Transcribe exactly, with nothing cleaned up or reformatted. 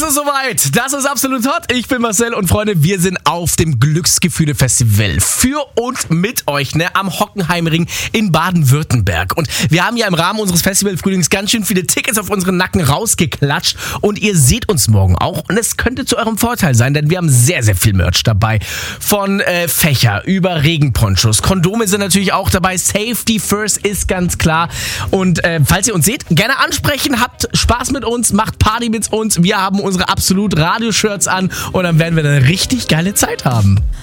es soweit. Das ist absolut hot. Ich bin Marcel und Freunde, wir sind auf dem Glücksgefühle-Festival für und mit euch, ne, am Hockenheimring in Baden-Württemberg. Und wir haben ja im Rahmen unseres Festival-Frühlings ganz schön viele Tickets auf unseren Nacken rausgeklatscht. Und ihr seht uns morgen auch. Und es könnte zu eurem Vorteil sein, denn wir haben sehr, sehr viel Merch dabei. Von äh, Fächer über Regenponchos. Kondome sind natürlich auch dabei. Safety first ist ganz klar. Und äh, falls ihr uns seht, gerne ansprechen. Habt Spaß mit uns, macht Party mit uns. Wir haben unsere Absolut Radio-Shirts an und dann werden wir eine richtig geile Zeit haben.